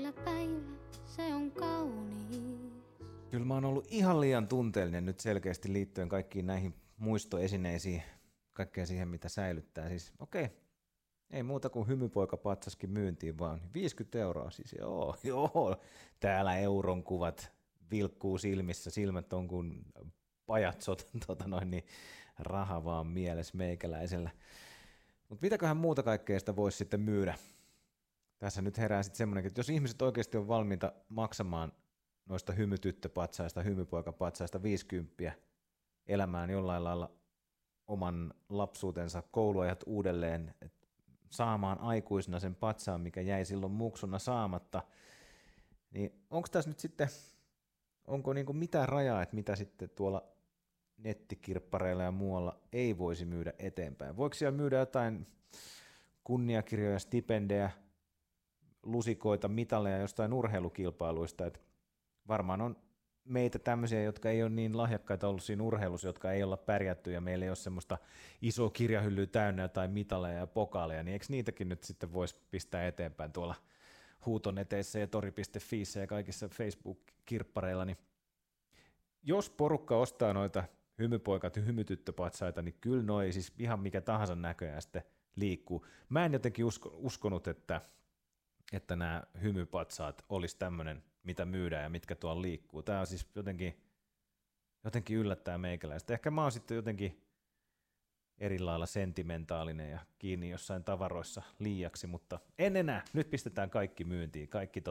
vielä päivä, se on kaunis. Kyllä mä oon ollut ihan liian tunteellinen nyt selkeästi liittyen kaikkiin näihin muistoesineisiin, kaikkea siihen mitä säilyttää. Siis okei, ei muuta kuin hymypoikapatsaskin myyntiin vaan 50 €, siis joo. Täällä euron kuvat vilkkuu silmissä, silmät on kuin pajatsot, niin raha vaan mielessä meikäläisellä. Mutta mitäköhän muuta kaikkea sitä voisi sitten myydä? Tässä nyt herää sitten semmoinen, että jos ihmiset oikeasti on valmiita maksamaan noista hymytyttöpatsaista, hymypoikapatsaista 50 elämään jollain lailla oman lapsuutensa kouluajat uudelleen, saamaan aikuisena sen patsaan, mikä jäi silloin muksuna saamatta, niin onko tässä nyt sitten, onko niinku mitään rajaa, että mitä sitten tuolla nettikirppareilla ja muualla ei voisi myydä eteenpäin? Voiko siellä myydä jotain kunniakirjoja, stipendejä, lusikoita, mitaleja jostain urheilukilpailuista, että varmaan on meitä tämmöisiä, jotka ei ole niin lahjakkaita ollut siinä urheilussa, jotka ei olla pärjätty ja meillä ei ole semmoista isoa kirjahyllyä täynnä tai mitaleja ja pokaaleja, niin eikö niitäkin nyt sitten voisi pistää eteenpäin tuolla huutoneteissä ja tori.fiissä ja kaikissa Facebook-kirppareilla, niin jos porukka ostaa noita hymypoikat ja hymytyttöpatsaita, niin kyllä noi siis ihan mikä tahansa näköjään sitten liikkuu. Mä en jotenkin uskonut, että nämä hymypatsaat olisi tämmöinen, mitä myydään ja mitkä tuolla liikkuu. Tämä on siis jotenkin yllättää meikäläistä. Ehkä mä oon sitten jotenkin eri lailla sentimentaalinen ja kiinni jossain tavaroissa liiaksi, mutta en enää. Nyt pistetään kaikki myyntiin. Kaikki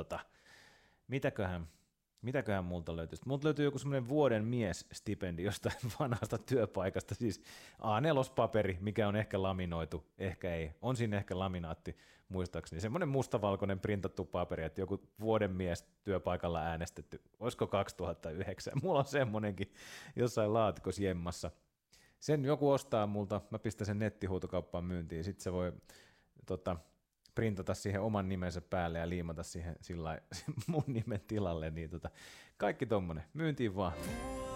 mitäköhän multa löytyisi? Multa löytyy joku semmoinen vuoden mies-stipendi jostain vanhasta työpaikasta, siis A4-paperi, mikä on ehkä laminoitu, ehkä ei. On siinä ehkä laminaatti, muistaakseni. Semmoinen mustavalkoinen printattu paperi, että joku vuoden mies työpaikalla äänestetty. Olisiko 2009? Mulla on semmoinenkin jossain laatikossa jemmassa. Sen joku ostaa multa, mä pistän sen nettihuutokauppaan myyntiin, sitten se voi printata siihen oman nimensä päälle ja liimata siihen sillai mun nimen tilalle, niin kaikki tommonen, myyntiin vaan.